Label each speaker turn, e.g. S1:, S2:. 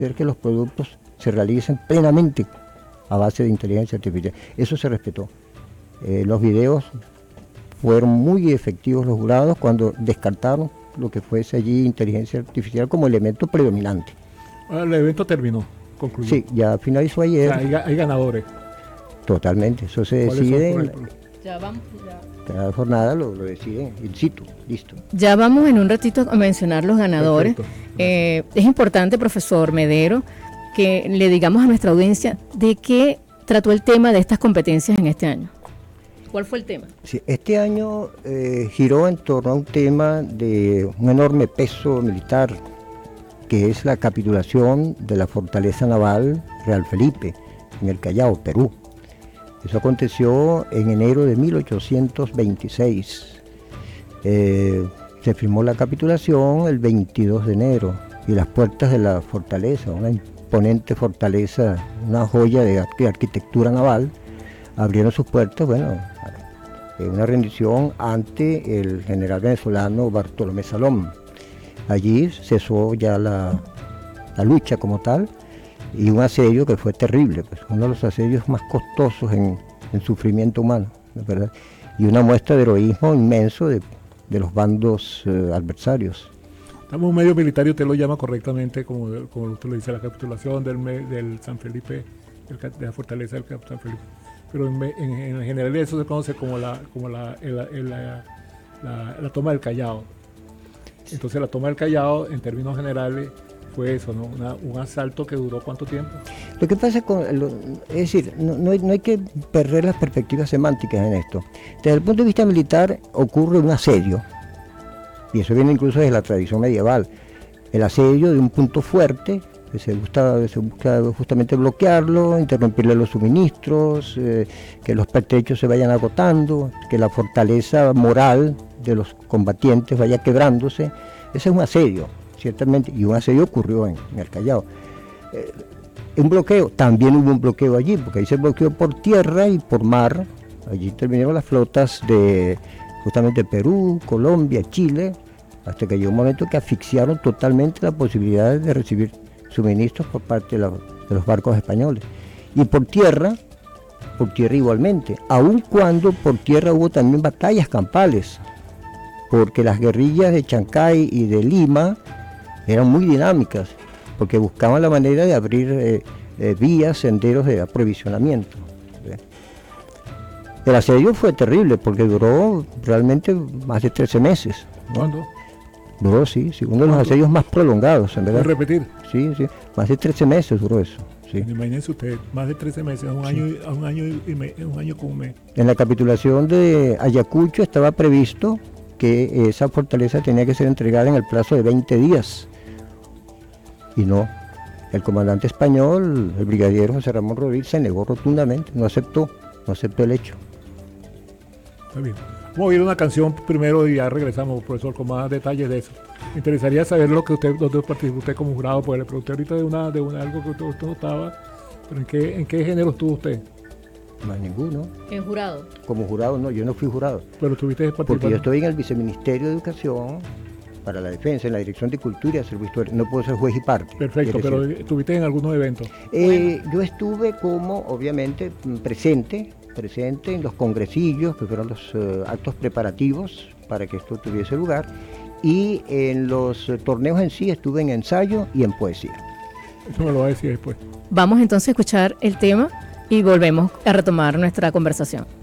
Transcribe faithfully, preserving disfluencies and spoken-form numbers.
S1: hacer que los productos se realicen plenamente a base de inteligencia artificial. Eso se respetó. Eh, los videos fueron muy efectivos los jurados cuando descartaron lo que fuese allí inteligencia artificial como elemento predominante.
S2: El evento terminó, concluyó.
S1: Sí, ya finalizó ayer.
S2: O sea, hay, hay ganadores.
S1: Totalmente, eso se decide en
S3: ya vamos, ya.
S1: cada jornada, lo, lo deciden in situ, listo.
S3: Ya vamos en un ratito a mencionar los ganadores. Eh, es importante, profesor Medero, que le digamos a nuestra audiencia de qué trató el tema de estas competencias en este año. ¿Cuál fue el tema?
S1: Sí, este año eh, giró en torno a un tema de un enorme peso militar, que es la capitulación de la fortaleza naval Real Felipe, en el Callao, Perú. Eso aconteció en enero de mil ochocientos veintiséis. Eh, se firmó la capitulación el veintidós de enero y las puertas de la fortaleza, una imponente fortaleza, una joya de arquitectura naval, abrieron sus puertas, bueno, una rendición ante el general venezolano Bartolomé Salom. Allí cesó ya la, la lucha como tal, y un asedio que fue terrible, pues, uno de los asedios más costosos en, en sufrimiento humano, ¿verdad? Y una muestra de heroísmo inmenso de, de los bandos eh, adversarios.
S2: Estamos en un medio militar y usted lo llama correctamente, como, como usted lo dice, la capitulación del, del San Felipe, del, de la fortaleza del San Felipe. Pero en, en, en general eso se conoce como la, como la, el, el, la, la, la toma del Callao. Entonces la toma del Callao, en términos generales, fue eso, ¿no? Una, un asalto que duró ¿cuánto tiempo?
S1: Lo que pasa con, lo, es decir, no, no, hay, no hay que perder las perspectivas semánticas en esto. Desde el punto de vista militar ocurre un asedio, y eso viene incluso desde la tradición medieval, el asedio de un punto fuerte, que se busca, se busca justamente bloquearlo, interrumpirle los suministros, eh, que los pertrechos se vayan agotando, que la fortaleza moral de los combatientes vaya quebrándose. Ese es un asedio, ciertamente, y un asedio ocurrió en, en el Callao. Eh, un bloqueo, también hubo un bloqueo allí, porque ahí se bloqueó por tierra y por mar. Allí intervinieron las flotas de justamente Perú, Colombia, Chile, hasta que llegó un momento que asfixiaron totalmente la posibilidad de recibir suministros por parte de, la, de los barcos españoles. Y por tierra, por tierra igualmente, aun cuando por tierra hubo también batallas campales, porque las guerrillas de Chancay y de Lima eran muy dinámicas, porque buscaban la manera de abrir eh, eh, vías, senderos de aprovisionamiento. El asedio fue terrible, porque duró realmente más de trece meses, ¿no?
S2: ¿Cuándo?
S1: Duró, sí, sí, uno de los asedios más prolongados, en verdad.
S2: ¿Puede repetir?
S1: Sí, sí, más de trece meses duró eso. Sí.
S2: Imagínense usted, más de trece meses, un año, sí. un año, y me, un año con un mes.
S1: En la capitulación de Ayacucho estaba previsto que esa fortaleza tenía que ser entregada en el plazo de veinte días. Y no, el comandante español, el brigadier José Ramón Rodríguez, se negó rotundamente, no aceptó, no aceptó el hecho.
S2: Está bien. Vamos a oír una canción primero y ya regresamos, profesor, con más detalles de eso. Me interesaría saber lo que usted, donde participó usted como jurado, porque le pregunté ahorita de una, de una algo que usted, usted no estaba, pero ¿en qué, en qué género estuvo usted?
S1: Más ninguno.
S3: ¿En jurado?
S1: Como jurado no, yo no fui jurado.
S2: Pero estuviste participando.
S1: Porque yo estoy en el Viceministerio de Educación para la Defensa, en la Dirección de Cultura y Acervo Histórico. No puedo ser juez y parte.
S2: Perfecto, pero ¿estuviste en algunos eventos?
S1: Eh, bueno. Yo estuve como, obviamente, presente, presente en los congresillos, que fueron los uh, actos preparativos para que esto tuviese lugar, y en los uh, torneos en sí estuve en ensayo y en poesía.
S2: Eso me lo va a decir después.
S3: Vamos entonces a escuchar el tema y volvemos a retomar nuestra conversación.